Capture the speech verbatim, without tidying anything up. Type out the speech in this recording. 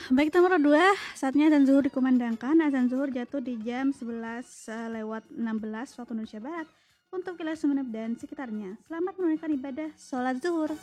Baik, nomor dua, saatnya azan zuhur dikumandangkan. Azan zuhur jatuh di jam sebelas eh, lewat enam belas waktu Indonesia Barat untuk wilayah Sumeneb dan sekitarnya. Selamat menunaikan ibadah sholat zuhur.